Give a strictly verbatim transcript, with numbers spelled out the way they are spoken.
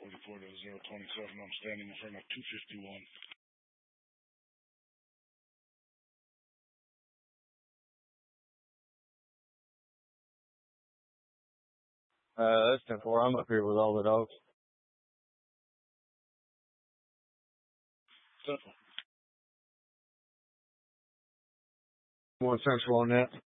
forty-four to zero twenty-seven. I'm standing in front of two fifty-one. Uh, that's ten four. I'm up here with all the dogs. Central. One central on that.